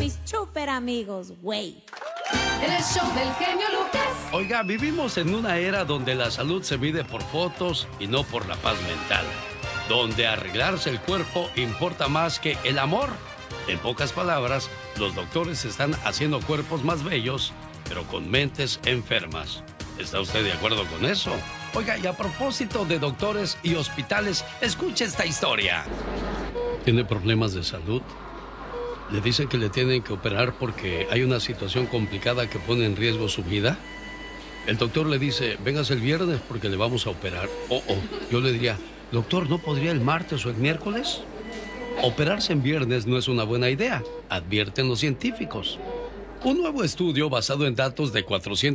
mis super amigos, güey. En el show del genio Lucas. Oiga, vivimos en una era donde la salud se mide por fotos y no por la paz mental. Donde arreglarse el cuerpo importa más que el amor. En pocas palabras, los doctores están haciendo cuerpos más bellos, pero con mentes enfermas. ¿Está usted de acuerdo con eso? Oiga, y a propósito de doctores y hospitales, escuche esta historia. ¿Tiene problemas de salud? ¿Le dicen que le tienen que operar porque hay una situación complicada que pone en riesgo su vida? El doctor le dice, véngase el viernes porque le vamos a operar. Yo le diría, doctor, ¿no podría el martes o el miércoles? Operarse en viernes no es una buena idea, advierten los científicos. Un nuevo estudio basado en datos de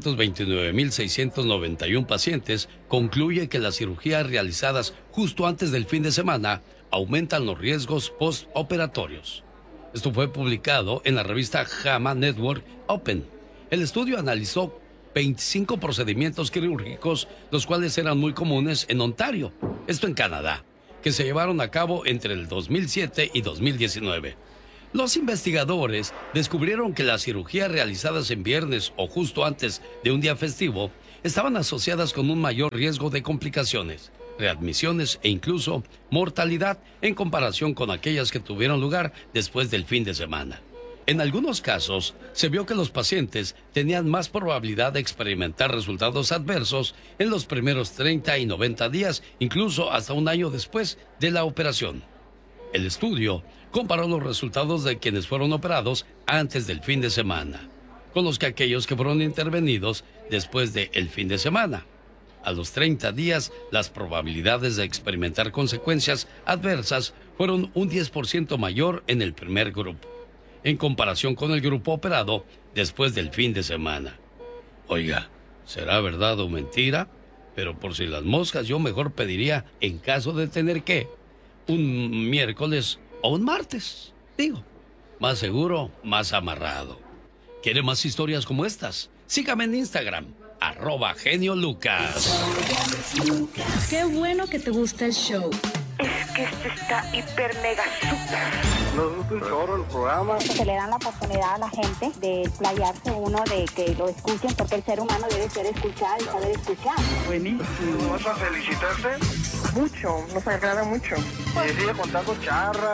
429.691 pacientes concluye que las cirugías realizadas justo antes del fin de semana aumentan los riesgos postoperatorios. Esto fue publicado en la revista JAMA Network Open. El estudio analizó 25 procedimientos quirúrgicos, los cuales eran muy comunes en Ontario, esto en Canadá, que se llevaron a cabo entre el 2007 y 2019. Los investigadores descubrieron que las cirugías realizadas en viernes o justo antes de un día festivo estaban asociadas con un mayor riesgo de complicaciones, readmisiones e incluso mortalidad en comparación con aquellas que tuvieron lugar después del fin de semana. En algunos casos, se vio que los pacientes tenían más probabilidad de experimentar resultados adversos en los primeros 30 y 90 días, incluso hasta un año después de la operación. El estudio comparó los resultados de quienes fueron operados antes del fin de semana con los que aquellos que fueron intervenidos después del fin de semana. A los 30 días, las probabilidades de experimentar consecuencias adversas fueron un 10% mayor en el primer grupo, en comparación con el grupo operado después del fin de semana. Oiga, ¿será verdad o mentira? Pero por si las moscas, yo mejor pediría, en caso de tener que, un miércoles o un martes. Digo, más seguro, más amarrado. ¿Quiere más historias como estas? Sígame en Instagram, @geniolucas. Qué bueno que te gusta el show. Es que este está hiper mega super. Nos gusta un chorro el programa. Se le dan la oportunidad a la gente de explayarse uno, de que lo escuchen, porque el ser humano debe ser escuchado y saber escuchar. Buenísimo. ¿Vas a felicitarte? Mucho, nos agrada mucho. Y sigue contando charras.